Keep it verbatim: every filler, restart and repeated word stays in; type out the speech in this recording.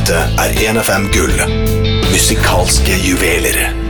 Dette er en F M Gull. Musikalske juveler.